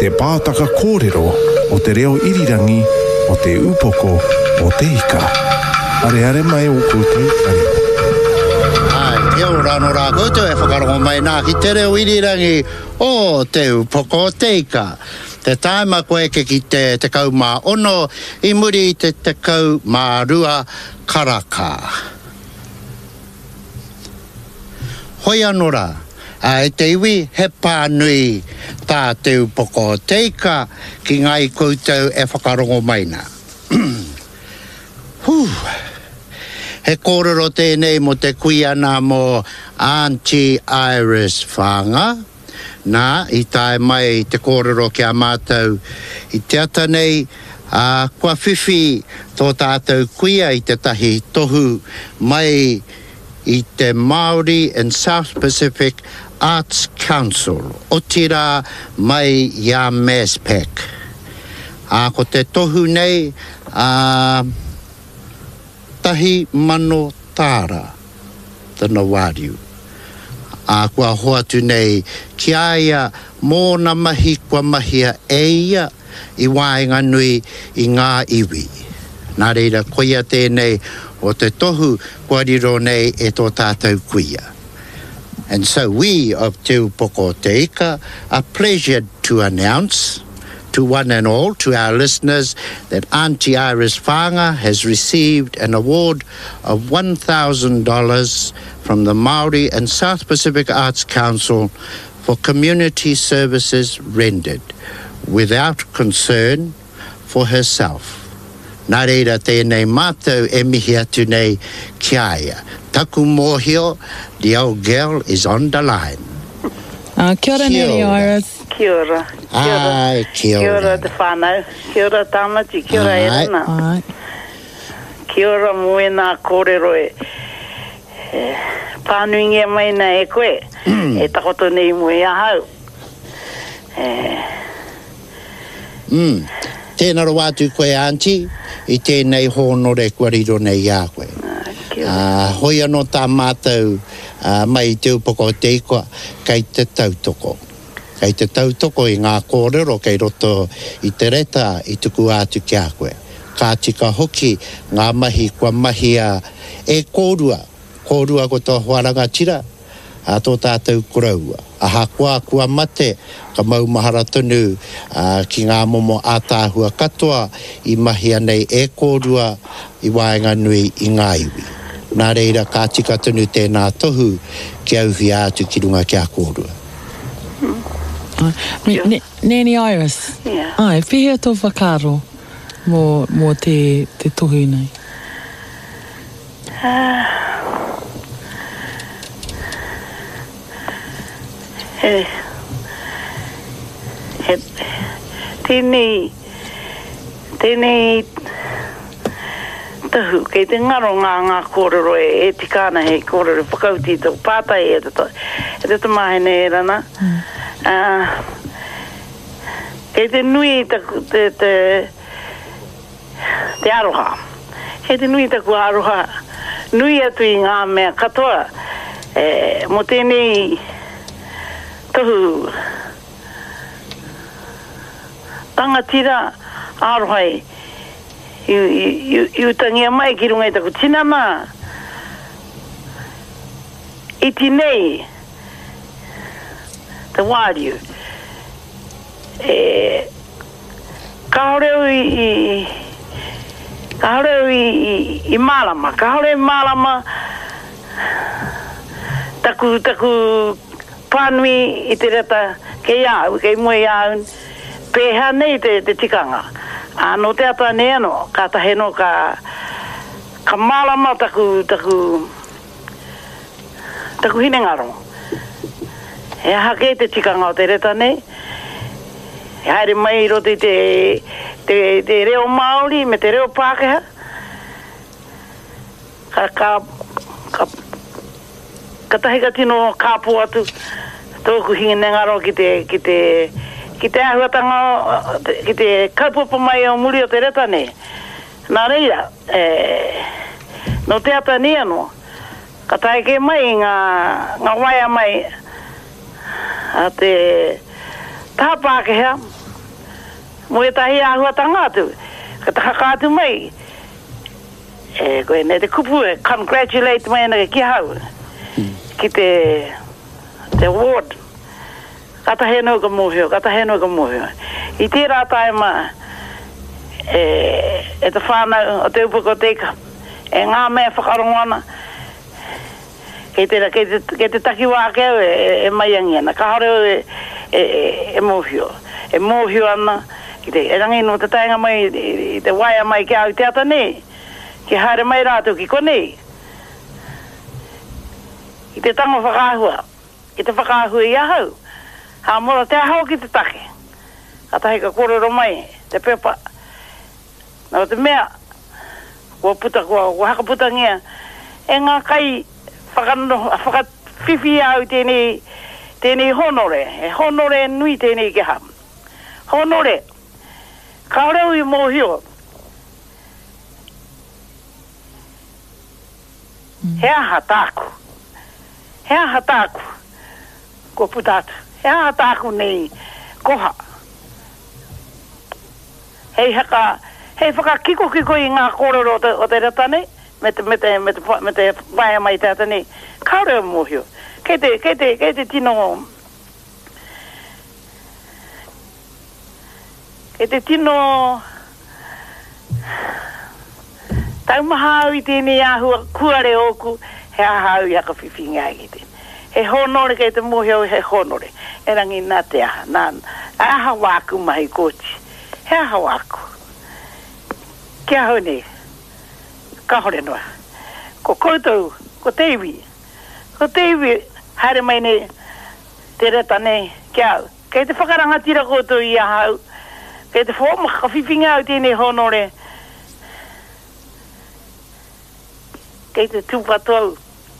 te pātaka kōrero o te reo irirangi o te upoko o te ika. Are mai o koutou kari. Kia ora no rā koutou e whakarongo mai nā ki te reo irirangi o te upoko o te ika. Te taima koe ke ki te kau mā ono I muri I te kau mā rua karaka. Hoi anō rā, e te iwi he pānui tā te upoko o te ika ki ngai koutou e whakarongo mai nā. He kōrero tēnei mo te kui ana mo Auntie Iris whanga. Nā, I tae mai te kōrero ki a mātou I te ata nei kua whiwhi tō tātou kuia I te tahi tohu mai I te Māori and South Pacific Arts Council o tira mai ia MESPAC. Ko te tohu nei tahi mano tāra tana wāriu. Kua hoatu nei ki aia mō na mahi kua mahia eia I waenga nui I ngā iwi. Nā reira koia tēnei o te tohu kua riro nei e tō tātou kuia. And so we of Te Upoko Te Ika are pleasured to announce to one and all, to our listeners, that Auntie Iris Whanga has received an award of $1,000 from the Māori and South Pacific Arts Council for community services rendered without concern for herself. Nā reira tēnei mātou e mihi atu nei ki aia. Taku mōhio, the old girl is on the line. Kia ora, Neri Iris. Kia ora. Ai, kia ora. Kia ora te whānau. Kia ora tāmati. Kia ora Erina. Ai. Kia ora moe nā kōrero pānuingia mai nā e koe. E takoto nei moe ahau. Tēnā ro wātu koe, Auntie, I tēnei hōnore kua riro nei a koe. Hoi anō tā mātou mai Te Upoko o Te Ika kei te tautoko. Kei te tautoko I ngā kōrero kei roto I te reta I tuku atu ki a koe. Ka tika hoki ngā mahi kua mahia e kōrua. Kōrua ko tō huaranga tira a tō tātou kuraua. Aha kua mate ka maumahara tonu ki ngā momo ātāhua katoa I mahia nei e kōrua I waenga nui I ngā iwi. Nā reira ka tika tonu tēnā tohu ki auhi atu ki runga ki a kōrua. Neni Iris. Yeah. Ai, whihia tō whakaro mō te tohu nei. Tēnei tahu, kei te ngaro ngā kōrero e tikana hei kōrero whakauti tō pātai e te mahene e rana. Kei te nui te aroha. Kei te nui taku aroha. Nui atu I ngā mea katoa. Mo tēnei tahu tangatira arohai I utangia mai ki runga I taku tinama iti nei te wāriu ka horeo I mālama ka horeo I mālama taku pānui I te reta kei au, kei moe au pēha nei te tikanga no te ata nei ano ka taheno ka mālama taku hinengaro e hake te tikanga o te reta nei e haere mai roti te reo Māori me te reo Pākehā ka tahika tino kāpō atu tōku hinengaro ki te ahuatanga, ki te kaupapa mai o muri o te reta nei. Nā reira, no te ata ni anō, ka taike mai ngā waia mai a te tāpākehea, Mo e tahi ahua tangatu. Ka takakatu mai. Koe ne te kupu e congratulate mai na ki hau. Ki te award. Kata heno ka mohio. I tērā tae ma e te whānau o te upako teka. E ngā mea whakarongoana. Kei te takiwā keu e maiangi ana. Ka horeo e mohio. E mohio ana. E rangi no te taenga mai, i te waia mai ki au te ata ne. Ki haere mai rātou ki kone. I te tango whakahua. I te whakahua i ahau. Ha mora te ahau ki te take. Katahi ka kororo mai, te pepa. Nā te mea, kua haka puta ngia. E ngā kai whakawhiwhi au tēnei honore. E honore nui tēnei ki ham. Honore. Ka reu i mohio. He aha tāku. Ko putatu. He aha tāku nei koha. Hei whakakiko i ngā kōrero o te ratane. Me te waia mai te atane. Ka reu mohio. Kei te tino... E te tino taumahau i tēnei ahua kuare oku he ahau i haka whiwhinga i te. He honore kei te mohio he honore. E rangi nā te aha. Nā aha wāku mahi kōti. He aha wāku. Kia hau nei. Ka hore noa. Ko koutou, ko teiwi. Ko teiwi haere mai nei te reta nei kia au. Kei te whakarangatira koutou i ahau. Kei te whoma ka whiwhinga au tēnei honore. Kei te tūpato au.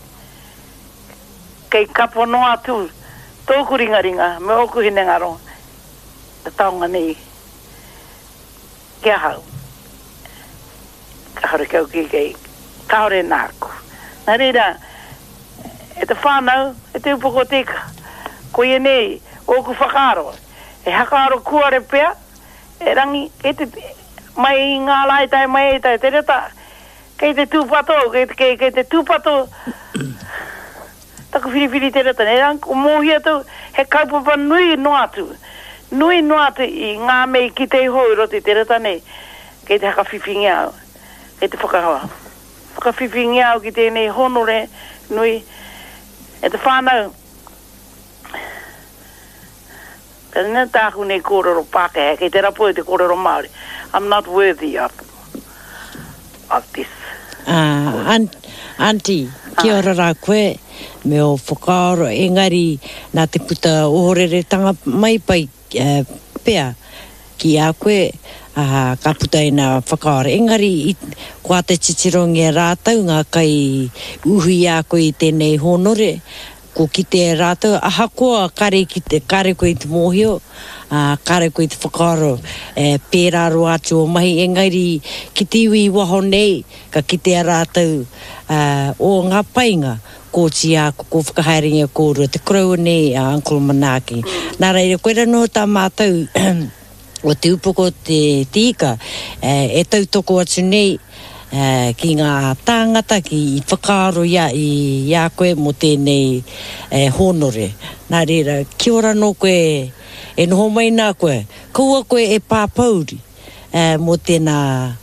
Kei kapono atu. Tōku ringaringa. Me oku hine ngaro. Te taonga nei. Kia hau. Ka hore kau ki kei. Ka hore nāku. Nā reira. E te whānau. E te upoko teka. Ko i nei. Oku whakaro. E hakaro kuare pea. E rangi, kei te mai ngā lai tai mai tai te reta, kei te tūpato, kei te tūpato, taku whiriwhiri te reta, e rangi, o mōhia tau, he kaupapa nui noatu i ngā mei ki te hoi roti te reta nei, kei te haka whiwhingi au, kei te whakawhiwhingi au ki tēnei honore nui, e te whānau, ka nā tāku nei kōrero Pākehā, kei te rapo e te kōrero Māori. I'm not worthy of this. Auntie, kia ora rā koe, me o whakaaro, engari nā te puta ohorere tanga mai pai pea ki a koe, ka puta i nā whakaaro. Engari, kua te titirongi rātau, ngā kai uhi a koe i tēnei honore, ko ki te rātou, aha koa kare koe i te mōhio, kare koe i te whakaaro, pēraro atu o mahi, engari ki te iwi waho nei, ka ki te rātou o ngā painga, ko tia, ko whakahaeringa kōrua, te kraua nei, Uncle Manaki. Nā reira, koe rano tā mātou, o te upoko te tika, e tautoko atu nei, ki ngā tāngata ki i whakaaro ia koe mo tēnei honore. Nā reira, kia ora no koe, e noho mai nā koe, kaua koe e pāpauri mo tēnā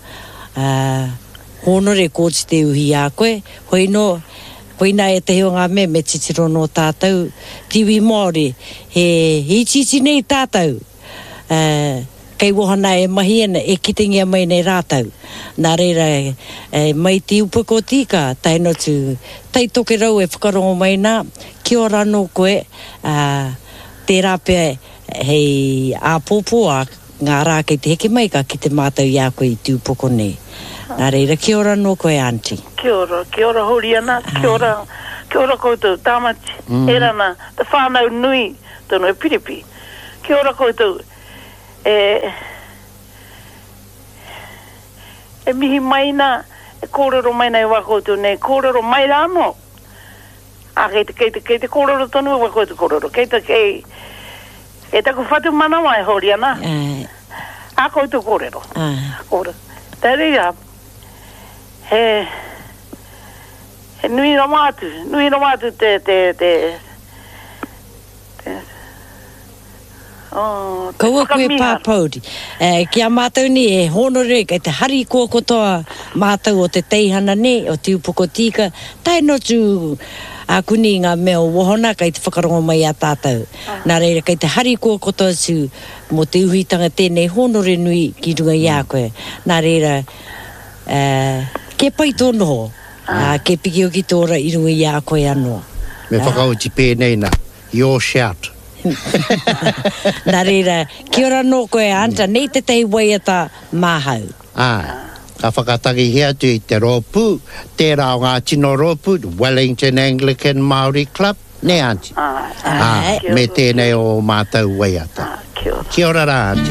honore kōti te uhi a koe, hoina e te heo ngā me titiro no tātou, tiwi Māori, he titi nei tātou, kei wohana e mahi ana, e kitingia mai nei rātau. Nā reira, mai te upako tika, taino tu, tei toke rau e whakarongo mai nā, kia ora no koe, tērā pia hei āpōpōa, ngā rā kei te heke mai ka ki te mātau i a koe i te upako nei. Nā reira, kia ora no koe, Auntie. Kia ora horiana, kia ora koutou tāmati, e rana, te whānau nui, tono e piripi. Kia ora koutou, e mihi maina, e kōrero maina i wakoutou nei, kōrero mai rāno. Kei te kōrero tonu i wakoutou kōrero, kei taku whatu mana mai hori ana. Ako i tu kōrero. Kōrero. Tere ia. He nui no mātu te Kaua koe pāpauri. Kia mātou ni e honore kei te hari kua kotoa mātou o te teihana ne, o te upoko tika, tai no tu a kuni ngā mea o wohona kei te whakarongo mai a tātou. Nā reira kei te hari kua kotoa tu mo te uhitanga tēnei honore nui ki runga i a koe. Nā reira, ke pai tōno ho, ke piki o ki tōra i runga i a koe anō. Me whakauti pēnei na, your shout. Nā reira, ki ora no koe anta, nei te tei waiata māhau. Ka whakatangi hea tu i te rōpū, tērā o ngā tino rōpū, Wellington Anglican Māori Club, ne anti. Me tēnei o mātou waiata. Kia ora rā, anti.